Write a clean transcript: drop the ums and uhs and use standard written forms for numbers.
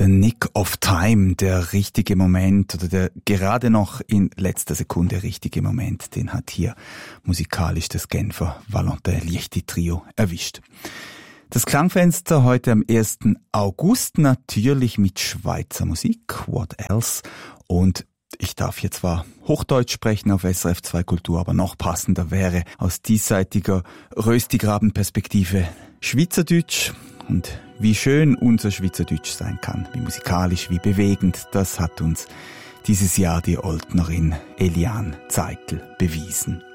Der Nick of Time, der richtige Moment oder der gerade noch in letzter Sekunde richtige Moment, den hat hier musikalisch das Genfer Valentin Liechti Trio erwischt. Das Klangfenster heute am 1. August natürlich mit Schweizer Musik, What Else? Und ich darf hier zwar Hochdeutsch sprechen auf SRF 2 Kultur, aber noch passender wäre aus diesseitiger Röstigraben-Perspektive Schweizerdeutsch. Und wie schön unser Schweizerdeutsch sein kann, wie musikalisch, wie bewegend, das hat uns dieses Jahr die Oldnerin Eliane Zeitl bewiesen.